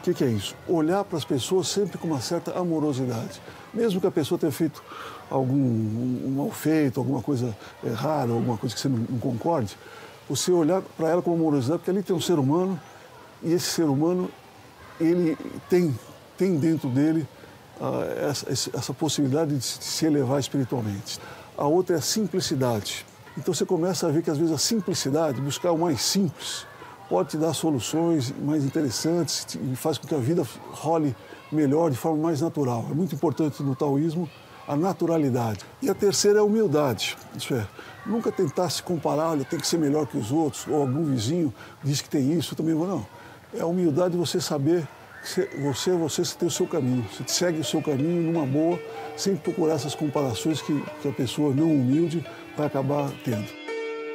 que é isso? Olhar para as pessoas sempre com uma certa amorosidade. Mesmo que a pessoa tenha feito um mal feito, alguma coisa errada, alguma coisa que você não concorde, você olhar para ela com amorosidade, porque ali tem um ser humano, e esse ser humano, ele tem dentro dele essa possibilidade de se elevar espiritualmente. A outra é a simplicidade. Então você começa a ver que às vezes a simplicidade, buscar o mais simples, pode te dar soluções mais interessantes e faz com que a vida role melhor, de forma mais natural. É muito importante no taoísmo a naturalidade. E a terceira é a humildade. Isso é, nunca tentar se comparar, olha, tem que ser melhor que os outros, ou algum vizinho diz que tem isso, eu também vou, não. É a humildade de você saber que você tem o seu caminho. Você segue o seu caminho numa boa, sem procurar essas comparações que a pessoa não humilde vai acabar tendo.